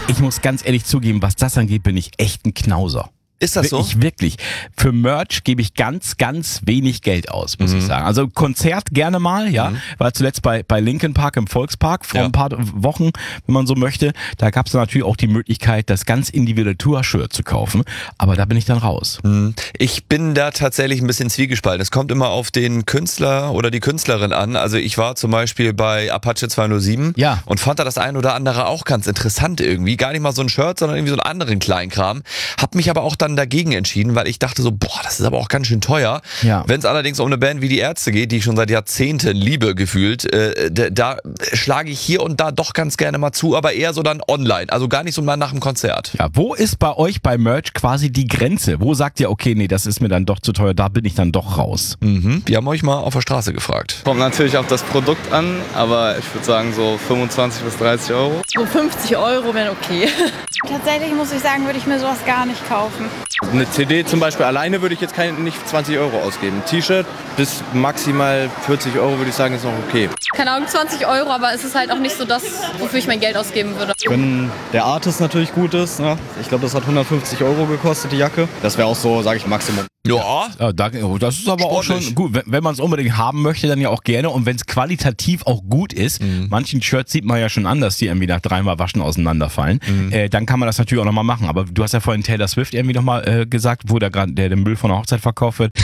Ich muss ganz ehrlich zugeben, was das angeht, bin ich echt ein Knauser. Ist das so? Ich wirklich. Für Merch gebe ich ganz, ganz wenig Geld aus, muss ich sagen. Also Konzert gerne mal, ja. War zuletzt bei Linkin Park im Volkspark vor ein paar Wochen, wenn man so möchte. Da gab es natürlich auch die Möglichkeit, das ganz individuelle Tour-Shirt zu kaufen. Aber da bin ich dann raus. Ich bin da tatsächlich ein bisschen zwiegespalten. Es kommt immer auf den Künstler oder die Künstlerin an. Also ich war zum Beispiel bei Apache 207 und fand da das ein oder andere auch ganz interessant irgendwie. Gar nicht mal so ein Shirt, sondern irgendwie so einen anderen Kleinkram. Hab mich aber auch dann dagegen entschieden, weil ich dachte so, boah, das ist aber auch ganz schön teuer. Ja. Wenn es allerdings um eine Band wie die Ärzte geht, die ich schon seit Jahrzehnten liebe gefühlt, da schlage ich hier und da doch ganz gerne mal zu, aber eher so dann online, also gar nicht so mal nach dem Konzert. Ja, wo ist bei euch bei Merch quasi die Grenze? Wo sagt ihr, okay, nee, das ist mir dann doch zu teuer, da bin ich dann doch raus? Wir haben euch mal auf der Straße gefragt. Kommt natürlich auf das Produkt an, aber ich würde sagen so 25 bis 30 Euro. So 50 Euro wären okay. Tatsächlich muss ich sagen, würde ich mir sowas gar nicht kaufen. Eine CD zum Beispiel alleine würde ich jetzt nicht 20 Euro ausgeben. Ein T-Shirt bis maximal 40 Euro würde ich sagen, ist noch okay. Keine Ahnung, 20 Euro, aber es ist halt auch nicht so das, wofür ich mein Geld ausgeben würde. Wenn der Artist natürlich gut ist, ne? Ich glaube, das hat 150 Euro gekostet, die Jacke. Das wäre auch so, sage ich, Maximum. Ja. Das ist aber Sportlich. auch schon gut. Wenn man es unbedingt haben möchte, dann ja auch gerne. Und wenn es qualitativ auch gut ist, manchen Shirts sieht man ja schon an, dass die irgendwie nach 3-mal Waschen auseinanderfallen, dann kann man das natürlich auch nochmal machen. Aber du hast ja vorhin Taylor Swift irgendwie nochmal gesagt, wo der Müll von der Hochzeit verkauft wird.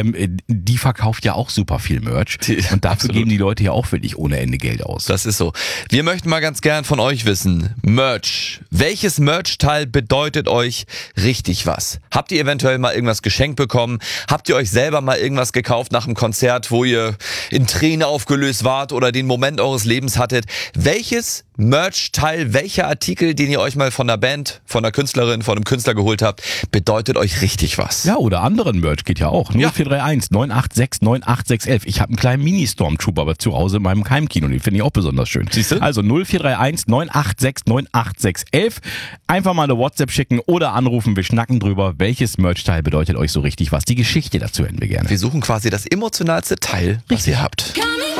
Die verkauft ja auch super viel Merch. Und dafür geben die Leute ja auch wirklich ohne Ende Geld aus. Das ist so. Wir möchten mal ganz gern von euch wissen, Merch. Welches Merch-Teil bedeutet euch richtig was? Habt ihr eventuell mal irgendwas geschenkt bekommen? Habt ihr euch selber mal irgendwas gekauft nach einem Konzert, wo ihr in Tränen aufgelöst wart oder den Moment eures Lebens hattet? Welches Merch-Teil, welcher Artikel, den ihr euch mal von der Band, von der Künstlerin, von einem Künstler geholt habt, bedeutet euch richtig was? Ja, oder anderen Merch geht ja auch. 0431 986 98611. Ich habe einen kleinen Mini-Stormtrooper aber zu Hause in meinem Heimkino. Den finde ich auch besonders schön. Siehst du? Also 0431 986 98611. Einfach mal eine WhatsApp schicken oder anrufen. Wir schnacken drüber. Welches Merch-Teil bedeutet euch so richtig was? Die Geschichte dazu hätten wir gerne. Wir suchen quasi das emotionalste Teil, was ihr habt.